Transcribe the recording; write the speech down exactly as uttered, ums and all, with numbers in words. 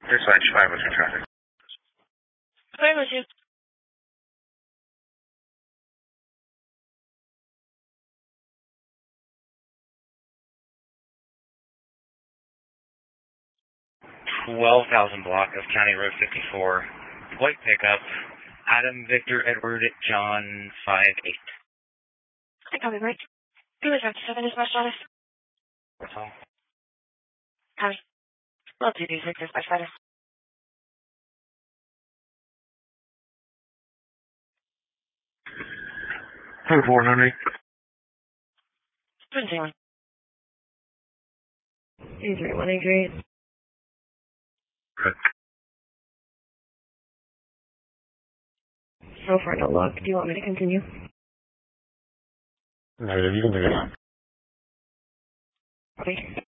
Dispatch five oh two traffic. five oh two. twelve thousand block of County Road fifty-four. White pickup. Adam Victor Edward John five eight. I copy, right? Who is seven dispatch status? That's all. Copy. Well, two D six dispatch status. four hundred. twenty-one. two three one eight three. Good. So far, no luck. Do you want me to continue? Negative, you can do that. Okay.